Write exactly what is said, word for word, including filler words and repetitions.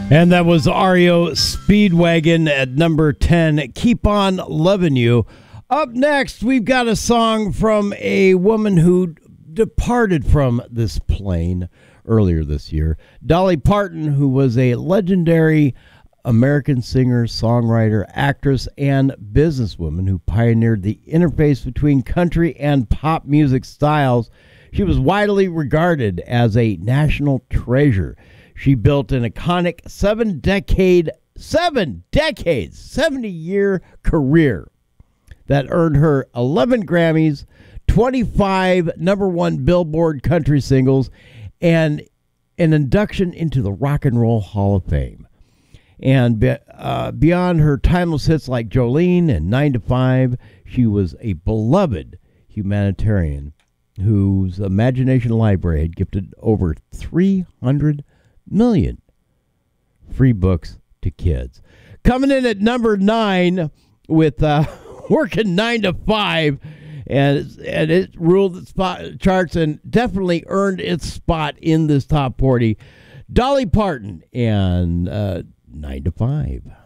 And that was R E O Speedwagon at number ten, Keep On Loving You. Up next, we've got a song from a woman who departed from this plane earlier this year. Dolly Parton, who was a legendary American singer, songwriter, actress, and businesswoman who pioneered the interface between country and pop music styles. She was widely regarded as a national treasure. She built an iconic seven-decade, seven decades, seventy-year career that earned her eleven Grammys, twenty-five number one Billboard country singles, and an induction into the Rock and Roll Hall of Fame. And uh, beyond her timeless hits like Jolene and nine to five, she was a beloved humanitarian whose imagination library had gifted over three hundred million free books to kids. Coming in at number nine with uh, Working nine to five, and, and it ruled the spot charts and definitely earned its spot in this top forty. Dolly Parton and uh, nine to five.